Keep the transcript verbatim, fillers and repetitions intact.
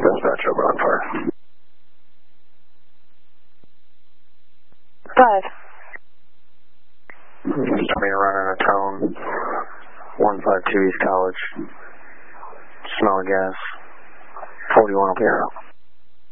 Dispatch over on fire. Five. Somebody running a tone. one five two East College. Smell of gas. forty-one will be out.